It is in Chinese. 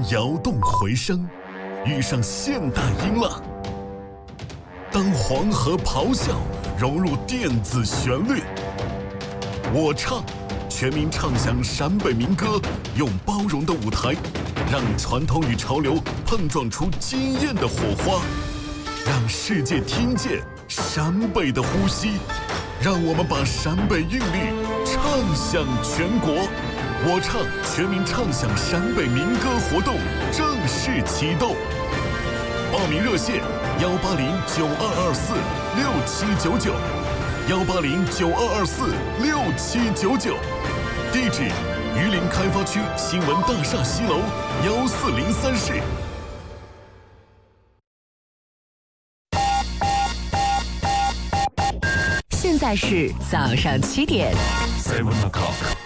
摇动回声，遇上现代音浪。当黄河咆哮融入电子旋律，我唱，全民唱响陕北民歌，用包容的舞台，让传统与潮流碰撞出惊艳的火花，让世界听见陕北的呼吸，让我们把陕北韵律唱响全国。我唱，全民唱响陕北民歌活动正式启动，报名热线18092246799，18092246799，地址榆林开发区新闻大厦西楼1403室。 现在是早上7点。 7 o'clock。